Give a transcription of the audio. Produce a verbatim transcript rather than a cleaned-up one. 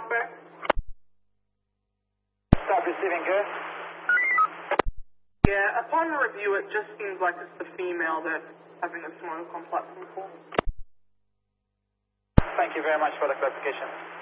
back? Stop receiving, good. Yeah, upon review, it just seems like it's the female that's having a smoke on platform four. Thank you very much for the clarification.